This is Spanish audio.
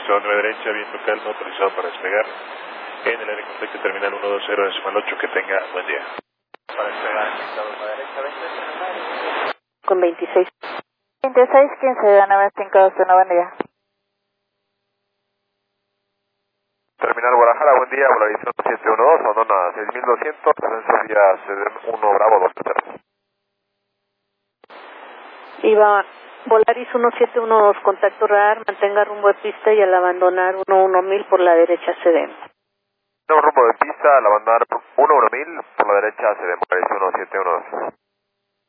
dirección 9 derecha, viento calmo, autorizado para despegar. En el área contacto terminal 120 decimal 8, que tenga buen día. Para despegar, estado a derecha, 20. Con 26. 26, 15 de 952, buen día. Terminal Guadalajara, buen día, Volaris 1712, Sondona 6200, ascenso vía CDM 1 Bravo 23. Iba Volaris 1712, contacto radar, mantenga rumbo de pista y al abandonar 11000 por la derecha CDM. No, rumbo de pista, al abandonar 11000 por la derecha CDM, Volaris 1712.